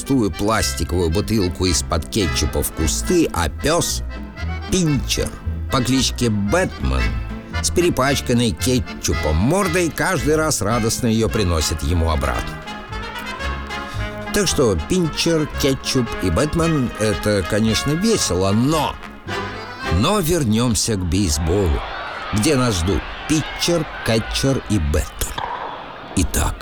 пустую пластиковую бутылку из-под кетчупа в кусты, а пес — Пинчер по кличке Бэтмен с перепачканной кетчупом мордой каждый раз радостно ее приносит ему обратно. Так что Пинчер, кетчуп и Бэтмен — это, конечно, весело, но вернемся к бейсболу, где нас ждут питчер, кетчер и бэттер. Итак,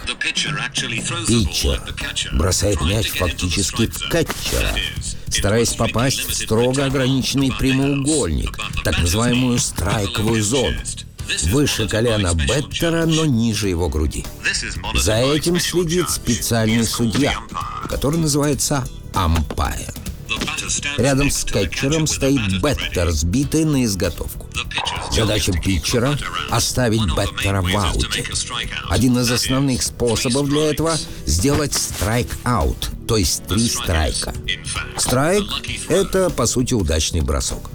питчер бросает мяч фактически в кетчера, стараясь попасть в строго ограниченный прямоугольник, так называемую страйковую зону, выше колена бэттера, но ниже его груди. За этим следит специальный судья, который называется ампайр. Рядом с кетчером стоит бэттер, сбитый на изготовку. Задача питчера — оставить бэттера в ауте. Один из основных способов для этого — сделать страйк-аут, то есть 3 страйка. Страйк — это, по сути, удачный бросок.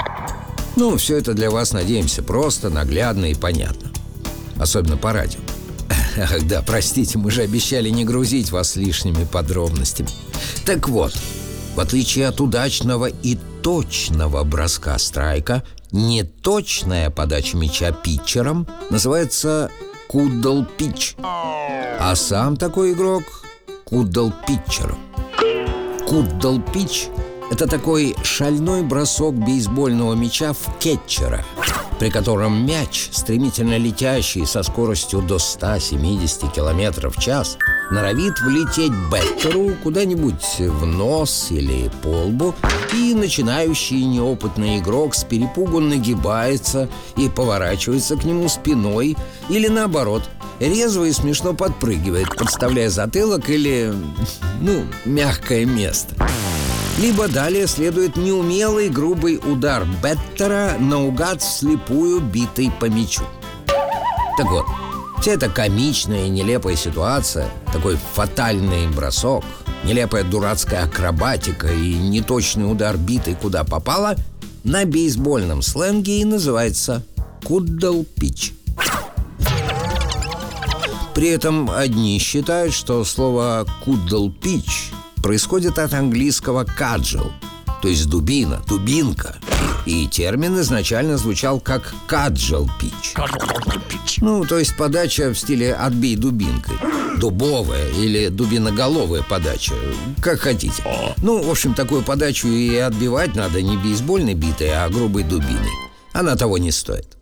Все это для вас, надеемся, просто, наглядно и понятно. Особенно по радио. Ах да, простите, мы же обещали не грузить вас лишними подробностями. Так вот, в отличие от удачного и точного броска страйка, неточная подача мяча питчером называется кудл-питч, а сам такой игрок — кудл-питчером. Кудл-питч — это такой шальной бросок бейсбольного мяча в кетчера, при котором мяч, стремительно летящий со скоростью до 170 км в час, норовит влететь бэттеру куда-нибудь в нос или по лбу, и начинающий неопытный игрок с перепугу нагибается и поворачивается к нему спиной, или наоборот, резво и смешно подпрыгивает, подставляя затылок или, мягкое место. Либо далее следует неумелый грубый удар бэттера наугад вслепую битый по мячу. Так вот, вся эта комичная и нелепая ситуация, такой фатальный бросок, нелепая дурацкая акробатика и неточный удар битой куда попало, на бейсбольном сленге и называется кудл-питч. При этом одни считают, что слово кудл-питч происходит от английского «каджел», то есть дубина, дубинка. И термин изначально звучал как «каджел-питч». То есть подача в стиле «отбей дубинкой», дубовая или дубиноголовая подача, как хотите. В общем, такую подачу и отбивать надо не бейсбольной битой, а грубой дубиной. Она того не стоит.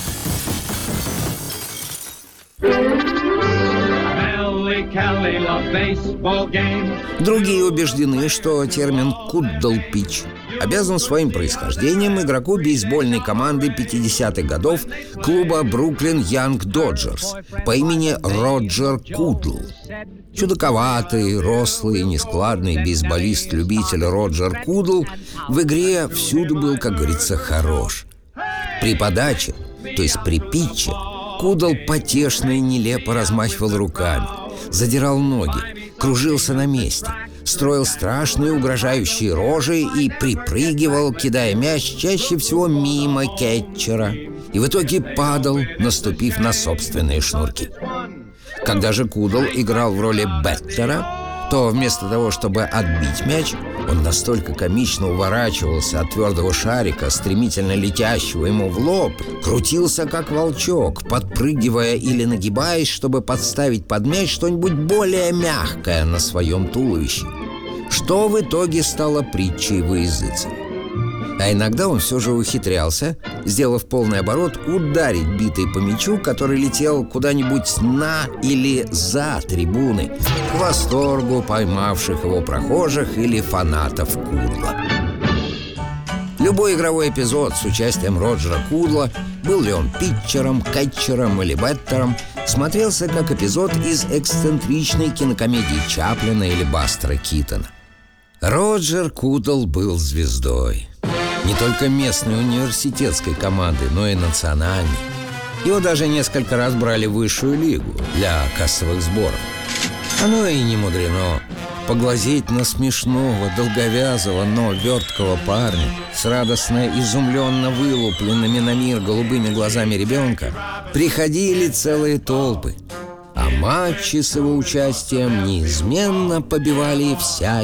Другие убеждены, что термин «кудл-питч» обязан своим происхождением игроку бейсбольной команды 50-х годов клуба Бруклин Янг Доджерс по имени Роджер Кудл. Чудаковатый, рослый, нескладный бейсболист-любитель Роджер Кудл в игре всюду был, как говорится, хорош. При подаче, то есть при питче, Кудл потешно и нелепо размахивал руками, задирал ноги, кружился на месте, строил страшные угрожающие рожи и припрыгивал, кидая мяч чаще всего мимо кетчера, и в итоге падал, наступив на собственные шнурки. Когда же Кудл играл в роли бэттера, то вместо того, чтобы отбить мяч, он настолько комично уворачивался от твердого шарика, стремительно летящего ему в лоб, крутился как волчок, подпрыгивая или нагибаясь, чтобы подставить под мяч что-нибудь более мягкое на своем туловище, что в итоге стало притчей во языцах. А иногда он все же ухитрялся, сделав полный оборот, ударить битой по мячу, который летел куда-нибудь на или за трибуны, к восторгу поймавших его прохожих или фанатов Кудла. Любой игровой эпизод с участием Роджера Кудла, был ли он питчером, кетчером или бэттером, смотрелся как эпизод из эксцентричной кинокомедии Чаплина или Бастера Китона. Роджер Кудл был звездой. Не только местной университетской команды, но и национальной. Его даже несколько раз брали в высшую лигу для кассовых сборов. Оно и не мудрено. Поглазеть на смешного, долговязого, но верткого парня с радостно изумленно вылупленными на мир голубыми глазами ребенка приходили целые толпы. А матчи с его участием неизменно побивали всякие